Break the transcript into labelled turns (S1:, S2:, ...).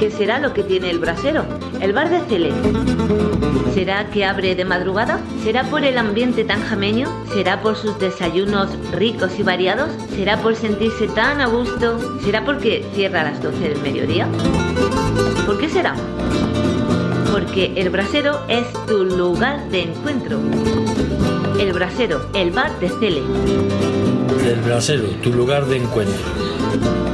S1: ¿Qué será lo que tiene el brasero? El bar de Cele. ¿Será que abre de madrugada? ¿Será por el ambiente tan jameño? ¿Será por sus desayunos ricos y variados? ¿Será por sentirse tan a gusto? ¿Será porque cierra a las 12 del mediodía? ¿Por qué será? Porque el brasero es tu lugar de encuentro. El brasero, el bar de Cele.
S2: El brasero, tu lugar de encuentro.